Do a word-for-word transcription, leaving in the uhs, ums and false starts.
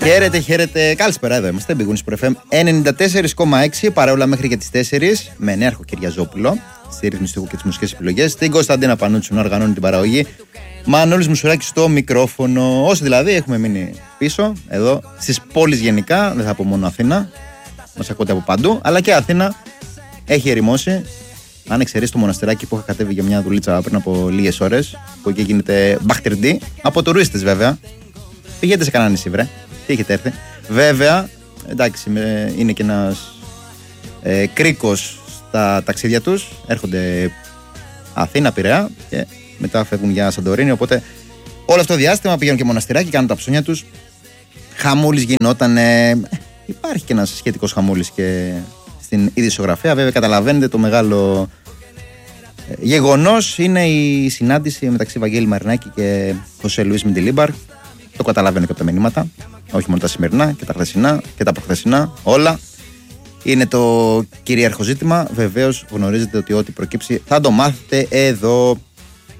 Χαίρετε, χαίρετε. Καλησπέρα, εδώ είμαστε. Big Wings Pro εφ εμ ενενήντα τέσσερα κόμμα έξι. Παρόλα μέχρι και τις τέσσερις. Με Νέαρχο Κυριαζόπουλο. Στη ρύθμιση του ήχου και τις μουσικές επιλογές. Την Κωνσταντίνα Πανούτσου να οργανώνει την παραγωγή. Μανώλης Μουσουράκης στο μικρόφωνο. Όσοι δηλαδή έχουμε μείνει πίσω, εδώ στις πόλεις γενικά. Δεν θα πω μόνο Αθήνα. Μας ακούτε από παντού. Αλλά και Αθήνα έχει ερημώσει. Αν εξαιρέσει το μοναστεράκι που είχα κατέβει για μια δουλίτσα πριν από λίγες ώρες. Που εκεί γίνεται μπαχτερντή. Από τουρίστες βέβαια. Πηγαίνετε σε κανένα νησί, βρε. Τι έχετε έρθει. Βέβαια, εντάξει, είναι και ένας ε, κρίκος στα ταξίδια τους. Έρχονται Αθήνα, Πειραιά και μετά φεύγουν για Σαντορίνη. Οπότε όλο αυτό το διάστημα πηγαίνουν και μοναστηράκι, κάνουν τα ψώνια τους. Χαμούλης γινόταν. Ε, υπάρχει και ένας σχετικός χαμούλης και στην ειδησιογραφία. Βέβαια, καταλαβαίνετε το μεγάλο ε, γεγονός είναι η συνάντηση μεταξύ Βαγγέλη Μαρινάκη και Χωσέ Λουίς Μεντιλίμπαρ. Το καταλαβαίνω και από τα μηνύματα. Όχι μόνο τα σημερινά και τα χθεσινά και τα προχθεσινά. Όλα. Είναι το κυρίαρχο ζήτημα. Βεβαίως γνωρίζετε ότι ό,τι προκύψει θα το μάθετε εδώ.